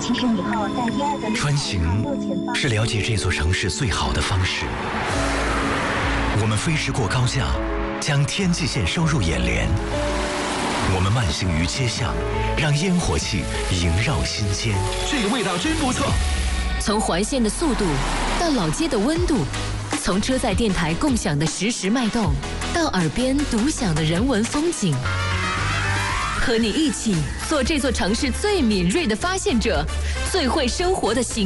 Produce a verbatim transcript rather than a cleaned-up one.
起身以后，在第二个穿行是了解这座城市最好的方式。我们飞驰过高架，将天际线收入眼帘。我们慢行于街巷，让烟火气萦绕心间。 这个味道真不错。 从环线的速度到老街的温度，从车载电台共享的实时脉动，到耳边独享的人文风景。和你一起做这座城市最敏锐的发现者，最会生活的行